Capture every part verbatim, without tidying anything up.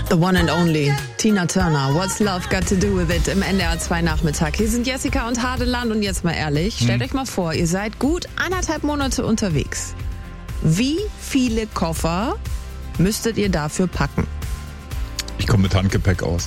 The one and only Tina Turner. What's Love Got to Do with It im N D R zwei Nachmittag. Hier sind Jessica und Hadeland und jetzt mal ehrlich, stellt hm. euch mal vor, ihr seid gut anderthalb Monate unterwegs. Wie viele Koffer müsstet ihr dafür packen? Ich komme mit Handgepäck aus.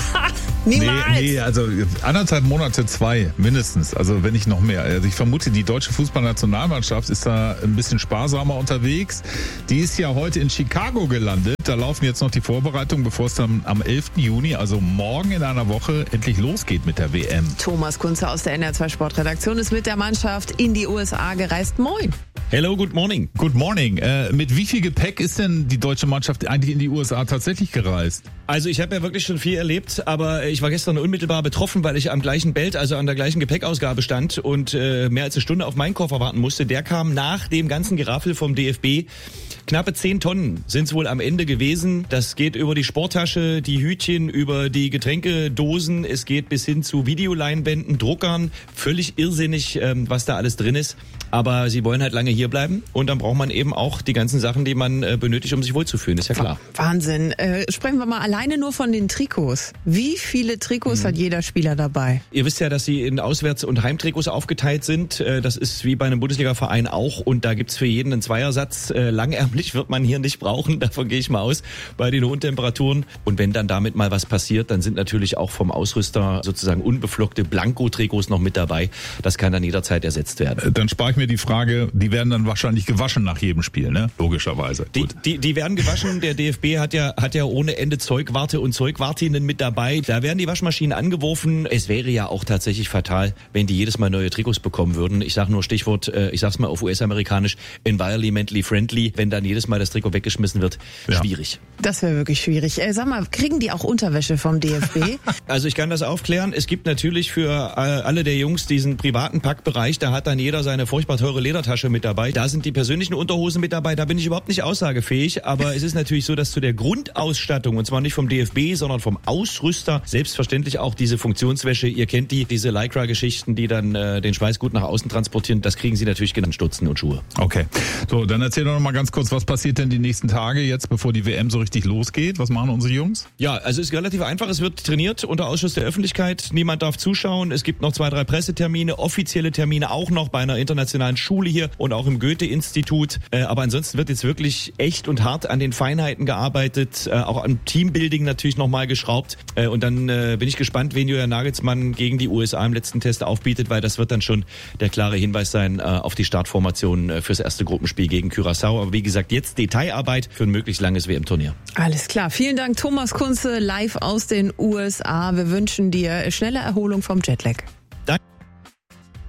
Niemals! Nee, nee, also anderthalb Monate, zwei mindestens, also wenn nicht noch mehr. Also ich vermute, die deutsche Fußballnationalmannschaft ist da ein bisschen sparsamer unterwegs. Die ist ja heute in Chicago gelandet. Da laufen jetzt noch die Vorbereitungen, bevor es dann am elften Juni, also morgen in einer Woche, endlich losgeht mit der W M. Thomas Kunze aus der N D R zwei Sportredaktion ist mit der Mannschaft in die U S A gereist. Moin! Hello, good morning. Good morning. Äh, mit wie viel Gepäck ist denn die deutsche Mannschaft eigentlich in die U S A tatsächlich gereist? Also ich habe ja wirklich schon viel erlebt, aber ich war gestern unmittelbar betroffen, weil ich am gleichen Belt, also an der gleichen Gepäckausgabe stand und äh, mehr als eine Stunde auf meinen Koffer warten musste. Der kam nach dem ganzen Geraffel vom D F B. Knappe zehn Tonnen sind es wohl am Ende gewesen. Das geht über die Sporttasche, die Hütchen, über die Getränkedosen. Es geht bis hin zu Videoleinwänden, Druckern. Völlig irrsinnig, ähm, was da alles drin ist. Aber sie wollen halt lange hier bleiben und dann braucht man eben auch die ganzen Sachen, die man äh, benötigt, um sich wohlzufühlen, ist ja klar. Wahnsinn. Äh, sprechen wir mal alleine nur von den Trikots. Wie viele Trikots mhm. hat jeder Spieler dabei? Ihr wisst ja, dass sie in Auswärts- und Heimtrikots aufgeteilt sind. Äh, das ist wie bei einem Bundesliga-Verein auch und da gibt's für jeden einen Zweiersatz. Äh, langärmlich wird man hier nicht brauchen, davon gehe ich mal aus, bei den hohen Temperaturen. Und wenn dann damit mal was passiert, dann sind natürlich auch vom Ausrüster sozusagen unbeflockte Blanko-Trikots noch mit dabei. Das kann dann jederzeit ersetzt werden. Äh, dann spare ich mir die Frage, die werden dann wahrscheinlich gewaschen nach jedem Spiel, ne? Logischerweise. Die, die, die werden gewaschen. Der D F B hat ja, hat ja ohne Ende Zeugwarte und Zeugwartinnen mit dabei. Da werden die Waschmaschinen angeworfen. Es wäre ja auch tatsächlich fatal, wenn die jedes Mal neue Trikots bekommen würden. Ich sage nur Stichwort, äh, ich sag's mal auf U S-amerikanisch, environmentally friendly. Wenn dann jedes Mal das Trikot weggeschmissen wird, ja. Schwierig. Das wäre wirklich schwierig. Äh, sag mal, kriegen die auch Unterwäsche vom D F B? Also ich kann das aufklären. Es gibt natürlich für äh, alle der Jungs diesen privaten Packbereich. Da hat dann jeder seine furchtbar teure Ledertasche mit dabei. Da sind die persönlichen Unterhosen mit dabei. Da bin ich überhaupt nicht aussagefähig. Aber es ist natürlich so, dass zu der Grundausstattung, und zwar nicht vom D F B, sondern vom Ausrüster, selbstverständlich auch diese Funktionswäsche. Ihr kennt die, diese Lycra-Geschichten, die dann äh, den Schweiß gut nach außen transportieren. Das kriegen sie natürlich genannt, Stutzen und Schuhe. Okay. So, dann erzähl doch noch mal ganz kurz, was passiert denn die nächsten Tage jetzt, bevor die W M so richtig losgeht? Was machen unsere Jungs? Ja, also es ist relativ einfach. Es wird trainiert unter Ausschluss der Öffentlichkeit. Niemand darf zuschauen. Es gibt noch zwei, drei Pressetermine, offizielle Termine auch noch bei einer internationalen Schule hier und auch im Goethe-Institut. Äh, aber ansonsten wird jetzt wirklich echt und hart an den Feinheiten gearbeitet, äh, auch am Teambuilding natürlich nochmal geschraubt. Äh, und dann äh, bin ich gespannt, wen Julian Nagelsmann gegen die U S A im letzten Test aufbietet, weil das wird dann schon der klare Hinweis sein äh, auf die Startformation äh, fürs erste Gruppenspiel gegen Curaçao. Aber wie gesagt, jetzt Detailarbeit für ein möglichst langes W M-Turnier. Alles klar. Vielen Dank, Thomas Kunze, live aus den U S A. Wir wünschen dir schnelle Erholung vom Jetlag.